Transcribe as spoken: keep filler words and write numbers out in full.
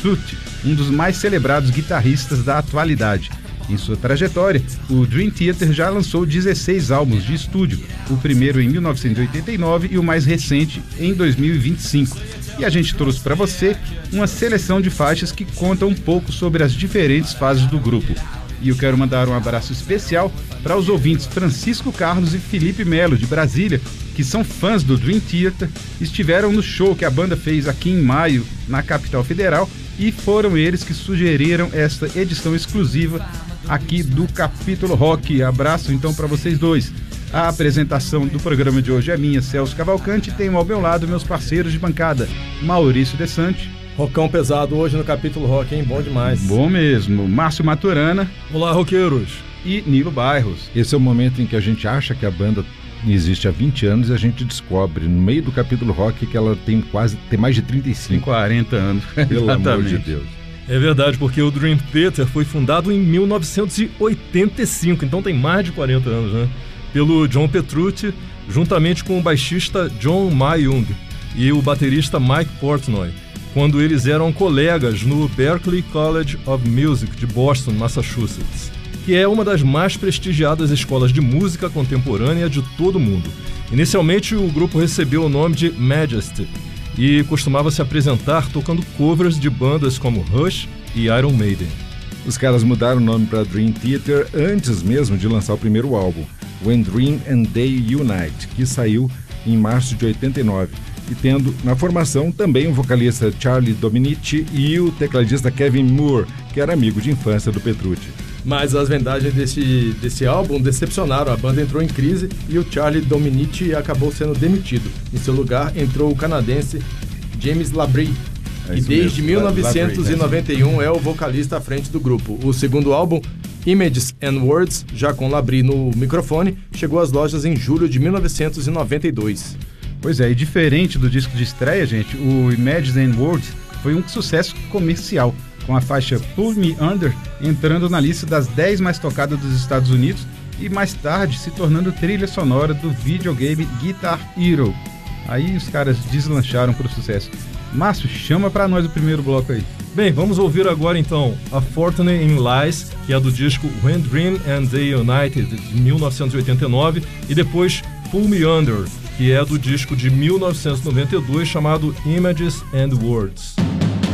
Petrucci, um dos mais celebrados guitarristas da atualidade. Em sua trajetória, o Dream Theater já lançou dezesseis álbuns de estúdio, o primeiro em mil novecentos e oitenta e nove e o mais recente em dois mil e vinte e cinco. E a gente trouxe para você uma seleção de faixas que contam um pouco sobre as diferentes fases do grupo. E eu quero mandar um abraço especial para os ouvintes Francisco Carlos e Felipe Melo, de Brasília, que são fãs do Dream Theater, estiveram no show que a banda fez aqui em maio, na capital federal, e foram eles que sugeriram esta edição exclusiva aqui do Capítulo Rock. Abraço então para vocês dois. A apresentação do programa de hoje é minha, Celso Cavalcante, e tenho ao meu lado meus parceiros de bancada, Maurício Desante. Rockão pesado hoje no Capítulo Rock, hein? Bom demais. Bom mesmo. Márcio Maturana. Olá, roqueiros. E Nilo Bairros. Esse é o momento em que a gente acha que a banda existe há vinte anos e a gente descobre, no meio do Capítulo Rock, que ela tem quase tem mais de trinta e cinco. Tem quarenta anos. Pelo amor de Deus. É verdade, porque o Dream Theater foi fundado em mil novecentos e oitenta e cinco, então tem mais de quarenta anos, né? Pelo John Petrucci, juntamente com o baixista John Mayung e o baterista Mike Portnoy, quando eles eram colegas no Berklee College of Music de Boston, Massachusetts, que é uma das mais prestigiadas escolas de música contemporânea de todo o mundo. Inicialmente, o grupo recebeu o nome de Majesty e costumava se apresentar tocando covers de bandas como Rush e Iron Maiden. Os caras mudaram o nome para Dream Theater antes mesmo de lançar o primeiro álbum, When Dream and They Unite, que saiu em março de oitenta e nove, e tendo na formação também o vocalista Charlie Dominici e o tecladista Kevin Moore, que era amigo de infância do Petrucci. Mas as vendagens desse, desse álbum decepcionaram, a banda entrou em crise e o Charlie Dominici acabou sendo demitido. Em seu lugar entrou o canadense James Labrie, é que desde mesmo. mil novecentos e noventa e um é o vocalista à frente do grupo. O segundo álbum, Images and Words, já com Labrie no microfone, chegou às lojas em julho de mil novecentos e noventa e dois. Pois é, e diferente do disco de estreia, gente, o Images and Words foi um sucesso comercial, com a faixa Pull Me Under entrando na lista das dez mais tocadas dos Estados Unidos e mais tarde se tornando trilha sonora do videogame Guitar Hero. Aí os caras deslancharam para o sucesso. Márcio, chama para nós o primeiro bloco aí. Bem, vamos ouvir agora então A Fortune in Lies, que é do disco When Dream and They United, de mil novecentos e oitenta e nove, e depois Pull Me Under, que é do disco de mil novecentos e noventa e dois chamado Images and Words.